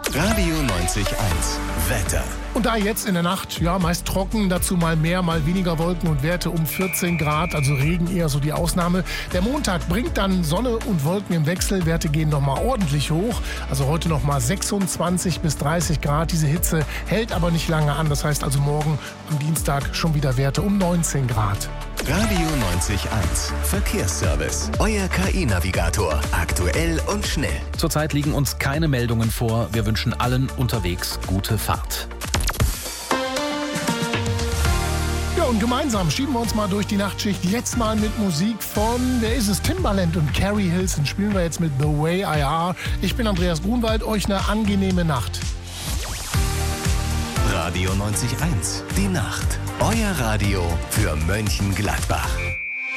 Radio 90.1 Wetter. Und da jetzt in der Nacht, ja, meist trocken, dazu mal mehr, mal weniger Wolken und Werte um 14 Grad, also Regen eher so die Ausnahme. Der Montag bringt dann Sonne und Wolken im Wechsel, Werte gehen nochmal ordentlich hoch, also heute nochmal 26 bis 30 Grad. Diese Hitze hält aber nicht lange an, das heißt also morgen am Dienstag schon wieder Werte um 19 Grad. Radio 90.1 Verkehrsservice. Euer KI-Navigator. Aktuell und schnell. Zurzeit liegen uns keine Meldungen vor. Wir wünschen allen unterwegs gute Fahrt. Ja, und gemeinsam schieben wir uns mal durch die Nachtschicht. Jetzt mal mit Musik von, wer ist es? Timbaland und Carrie Hilson. Spielen wir jetzt mit The Way I Are. Ich bin Andreas Grunwald. Euch eine angenehme Nacht. Radio 90.1 Die Nacht. Euer Radio für Mönchengladbach.